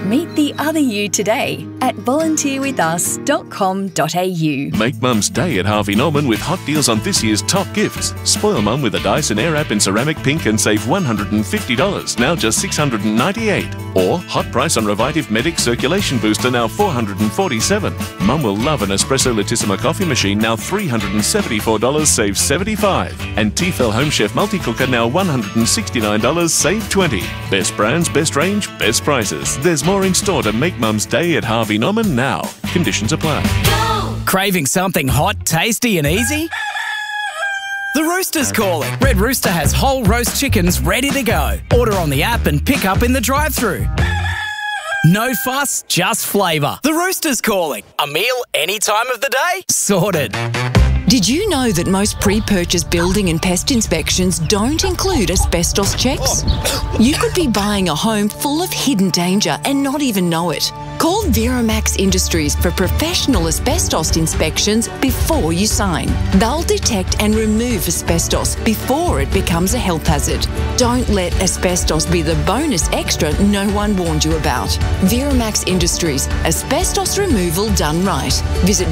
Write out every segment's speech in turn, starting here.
Meet the other you today at volunteerwithus.com.au. Make Mum's Day at Harvey Norman with hot deals on this year's top gifts. Spoil Mum with a Dyson Airwrap in ceramic pink and save $150, now just $698. Or hot price on Revitive Medic Circulation Booster, now $447. Mum will love an Espresso Latissima coffee machine, now $374, save $75. And Tefal Home Chef Multi-Cooker, now $169, save $20. Best brands, best range, best prices. There's more in store to make Mum's Day at Harvey Norman now. Conditions apply. Go! Craving something hot, tasty and easy? The Rooster's calling. Red Rooster has whole roast chickens ready to go. Order on the app and pick up in the drive-thru. No fuss, just flavour. The Rooster's calling. A meal any time of the day? Sorted. Did you know that most pre-purchase building and pest inspections don't include asbestos checks? You could be buying a home full of hidden danger and not even know it. Call Veromax Industries for professional asbestos inspections before you sign. They'll detect and remove asbestos before it becomes a health hazard. Don't let asbestos be the bonus extra no one warned you about. Veromax Industries, asbestos removal done right. Visit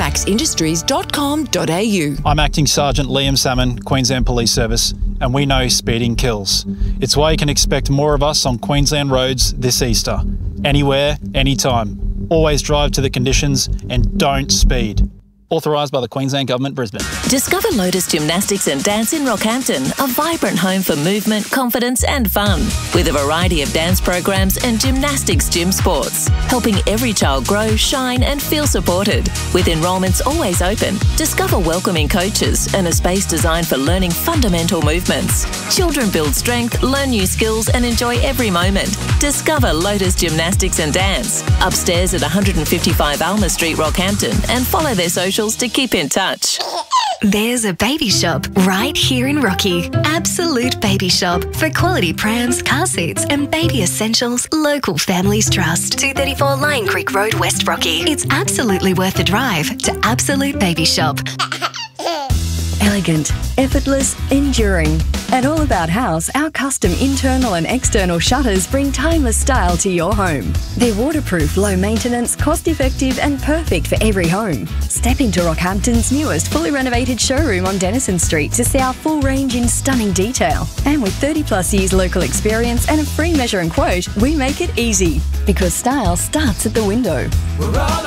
veromaxindustries.com.au. I'm Acting Sergeant Liam Salmon, Queensland Police Service, and we know speeding kills. It's why you can expect more of us on Queensland roads this Easter. Anywhere, anytime. Always drive to the conditions and don't speed. Authorised by the Queensland Government, Brisbane. Discover Lotus Gymnastics and Dance in Rockhampton, a vibrant home for movement, confidence and fun, with a variety of dance programs and gymnastics gym sports, helping every child grow, shine and feel supported. With enrolments always open, discover welcoming coaches and a space designed for learning fundamental movements. Children build strength, learn new skills and enjoy every moment. Discover Lotus Gymnastics and Dance, upstairs at 155 Alma Street, Rockhampton, and follow their socials to keep in touch. There's a baby shop right here in Rocky. Absolute Baby Shop for quality prams, car seats and baby essentials. Local Families Trust. 234 Lion Creek Road, West Rocky. It's absolutely worth the drive to Absolute Baby Shop. Elegant, effortless, enduring. At All About House, our custom internal and external shutters bring timeless style to your home. They're waterproof, low maintenance, cost effective and perfect for every home. Step into Rockhampton's newest fully renovated showroom on Denison Street to see our full range in stunning detail. And with 30 plus years local experience and a free measure and quote, we make it easy. Because style starts at the window.